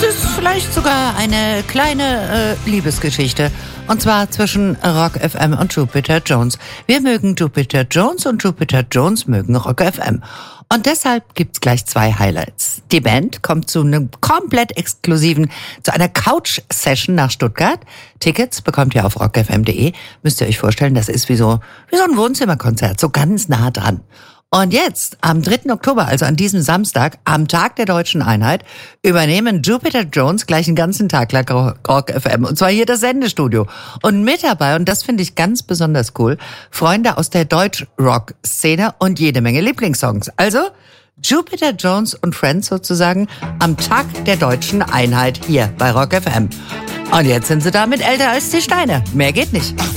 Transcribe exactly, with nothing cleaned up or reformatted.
ist vielleicht sogar eine kleine äh, Liebesgeschichte. Und zwar zwischen Rock F M und Jupiter Jones. Wir mögen Jupiter Jones und Jupiter Jones mögen Rock F M. Und deshalb gibt's gleich zwei Highlights. Die Band kommt zu einem komplett exklusiven, zu einer Couch-Session nach Stuttgart. Tickets bekommt ihr auf rock f m punkt de. Müsst ihr euch vorstellen, das ist wie so, wie so ein Wohnzimmerkonzert, so ganz nah dran. Und jetzt, am dritten Oktober, also an diesem Samstag, am Tag der Deutschen Einheit, übernehmen Jupiter Jones gleich einen ganzen Tag lang Rock F M. Und zwar hier das Sendestudio. Und mit dabei, und das finde ich ganz besonders cool, Freunde aus der Deutsch-Rock-Szene und jede Menge Lieblingssongs. Also Jupiter Jones und Friends sozusagen am Tag der Deutschen Einheit hier bei Rock F M. Und jetzt sind sie damit älter als die Steine. Mehr geht nicht.